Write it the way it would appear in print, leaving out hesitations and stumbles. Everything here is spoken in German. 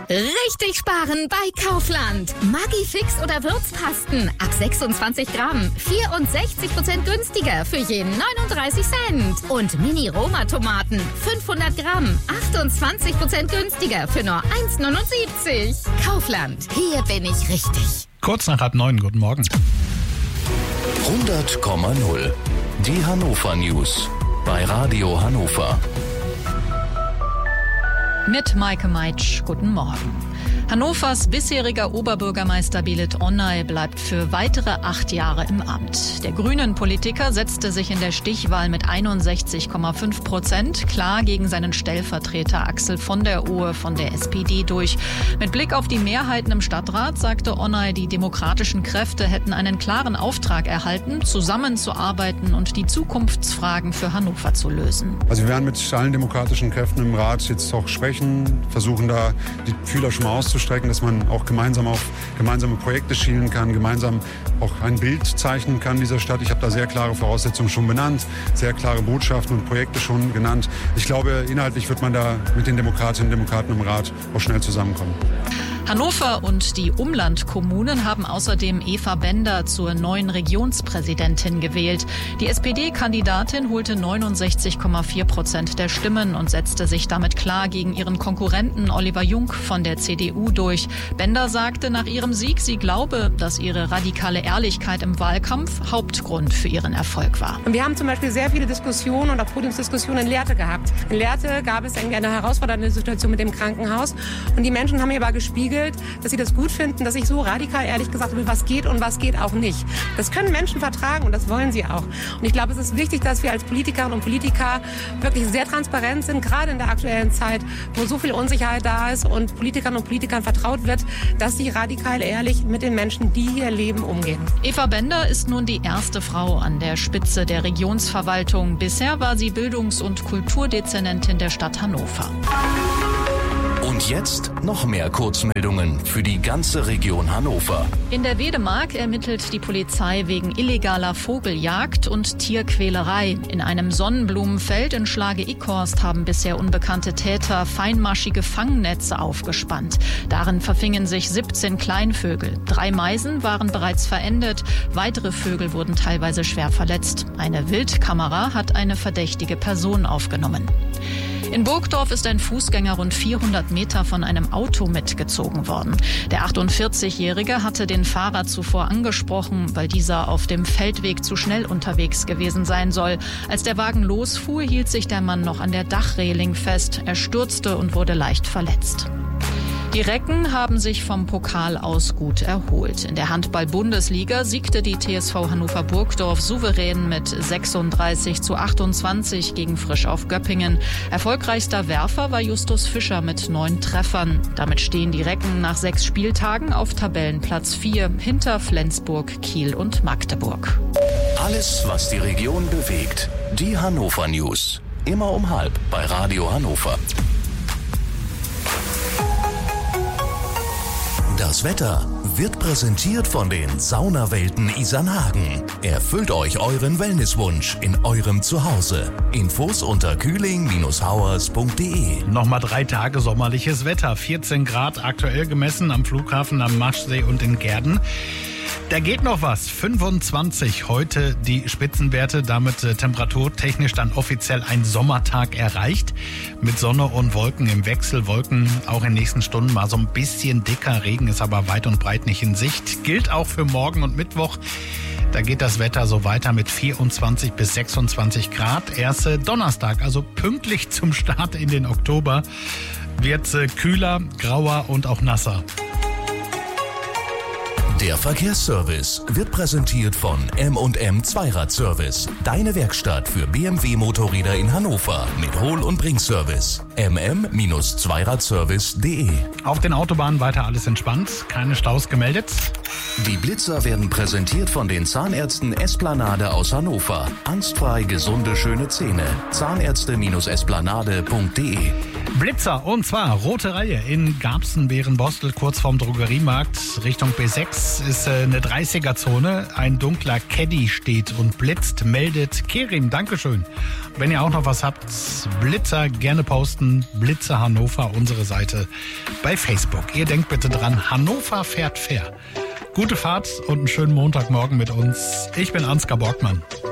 Richtig sparen bei Kaufland. Maggi Fix oder Würzpasten ab 26 Gramm. 64% günstiger für jeden 39 Cent. Und Mini-Roma-Tomaten 500 Gramm. 28% günstiger für nur 1,79. Kaufland. Hier bin ich richtig. Kurz nach 8:30. Guten Morgen. 100,0. Die Hannover News. Bei Radio Hannover. Mit Maike Meitsch, guten Morgen. Hannovers bisheriger Oberbürgermeister Belit Onay bleibt für weitere 8 Jahre im Amt. Der Grünen-Politiker setzte sich in der Stichwahl mit 61,5% klar gegen seinen Stellvertreter Axel von der Ohe von der SPD durch. Mit Blick auf die Mehrheiten im Stadtrat sagte Onay, die demokratischen Kräfte hätten einen klaren Auftrag erhalten, zusammenzuarbeiten und die Zukunftsfragen für Hannover zu lösen. Also wir werden mit allen demokratischen Kräften im Rat jetzt auch sprechen, versuchen da die Fühler schon mal auszustrecken, dass man auch gemeinsam auf gemeinsame Projekte schielen kann, gemeinsam auch ein Bild zeichnen kann dieser Stadt. Ich habe da sehr klare Voraussetzungen schon benannt, sehr klare Botschaften und Projekte schon genannt. Ich glaube, inhaltlich wird man da mit den Demokratinnen und Demokraten im Rat auch schnell zusammenkommen. Hannover und die Umlandkommunen haben außerdem Eva Bender zur neuen Regionspräsidentin gewählt. Die SPD-Kandidatin holte 69,4% der Stimmen und setzte sich damit klar gegen ihren Konkurrenten Oliver Jung von der CDU durch. Bender sagte nach ihrem Sieg, sie glaube, dass ihre radikale Ehrlichkeit im Wahlkampf Hauptgrund für ihren Erfolg war. Wir haben zum Beispiel sehr viele Diskussionen und auch Podiumsdiskussionen in Lehrte gehabt. In Lehrte gab es eine herausfordernde Situation mit dem Krankenhaus und die Menschen haben mir aber gespiegelt, dass sie das gut finden, dass ich so radikal ehrlich gesagt habe, was geht und was geht auch nicht. Das können Menschen vertragen und das wollen sie auch. Und ich glaube, es ist wichtig, dass wir als Politikerinnen und Politiker wirklich sehr transparent sind, gerade in der aktuellen Zeit, wo so viel Unsicherheit da ist und Politikerinnen und Politikern vertraut wird, dass sie radikal ehrlich mit den Menschen, die hier leben, umgehen. Eva Bender ist nun die erste Frau an der Spitze der Regionsverwaltung. Bisher war sie Bildungs- und Kulturdezernentin der Stadt Hannover. Und jetzt noch mehr Kurzmeldungen für die ganze Region Hannover. In der Wedemark ermittelt die Polizei wegen illegaler Vogeljagd und Tierquälerei. In einem Sonnenblumenfeld in Schlage-Ickhorst haben bisher unbekannte Täter feinmaschige Fangnetze aufgespannt. Darin verfingen sich 17 Kleinvögel. 3 Meisen waren bereits verendet. Weitere Vögel wurden teilweise schwer verletzt. Eine Wildkamera hat eine verdächtige Person aufgenommen. In Burgdorf ist ein Fußgänger rund 400 Meter von einem Auto mitgezogen worden. Der 48-Jährige hatte den Fahrer zuvor angesprochen, weil dieser auf dem Feldweg zu schnell unterwegs gewesen sein soll. Als der Wagen losfuhr, hielt sich der Mann noch an der Dachreling fest. Er stürzte und wurde leicht verletzt. Die Recken haben sich vom Pokal aus gut erholt. In der Handball-Bundesliga siegte die TSV Hannover-Burgdorf souverän mit 36:28 gegen Frisch auf Göppingen. Erfolgreichster Werfer war Justus Fischer mit 9 Treffern. Damit stehen die Recken nach 6 Spieltagen auf Tabellenplatz 4 hinter Flensburg, Kiel und Magdeburg. Alles, was die Region bewegt. Die Hannover News. Immer um 12:30 bei Radio Hannover. Das Wetter wird präsentiert von den Saunawelten Isernhagen. Erfüllt euch euren Wellnesswunsch in eurem Zuhause. Infos unter kühling-hauers.de. Nochmal 3 Tage sommerliches Wetter. 14 Grad aktuell gemessen am Flughafen am Maschsee und in Gehrden. Da geht noch was. 25 heute die Spitzenwerte, damit temperaturtechnisch dann offiziell ein Sommertag erreicht. Mit Sonne und Wolken im Wechsel. Wolken auch in den nächsten Stunden mal so ein bisschen dicker. Regen ist aber weit und breit nicht in Sicht. Gilt auch für morgen und Mittwoch. Da geht das Wetter so weiter mit 24 bis 26 Grad. Erst Donnerstag, also pünktlich zum Start in den Oktober, wird kühler, grauer und auch nasser. Der Verkehrsservice wird präsentiert von M&M Zweiradservice. Deine Werkstatt für BMW-Motorräder in Hannover mit Hol- und Bringservice. mm-zweiradservice.de. Auf den Autobahnen weiter alles entspannt, keine Staus gemeldet. Die Blitzer werden präsentiert von den Zahnärzten Esplanade aus Hannover. Angstfrei gesunde, schöne Zähne. Zahnärzte-esplanade.de. Blitzer, und zwar rote Reihe in Garbsen-Bärenbostel, kurz vorm Drogeriemarkt, Richtung B6 ist eine 30er-Zone. Ein dunkler Caddy steht und blitzt, meldet Kerim, Dankeschön. Wenn ihr auch noch was habt, Blitzer gerne posten, Blitzer Hannover, unsere Seite bei Facebook. Ihr denkt bitte dran, Hannover fährt fair. Gute Fahrt und einen schönen Montagmorgen mit uns. Ich bin Ansgar Borgmann.